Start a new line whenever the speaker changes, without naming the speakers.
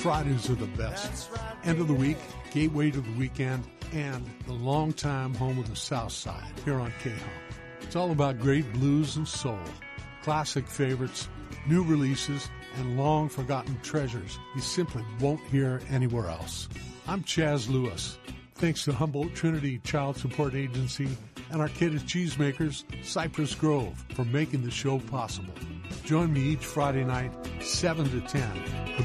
Fridays are the best. End of the week, gateway to the weekend, and the longtime home of the South Side here on K-Hop. It's all about great blues and soul, classic favorites, new releases, and long-forgotten treasures you simply won't hear anywhere else. I'm Chaz Lewis. Thanks to Humboldt Trinity Child Support Agency and our kid at Cheesemakers, Cypress Grove, for making the show possible. Join me each Friday night, 7 to 10, for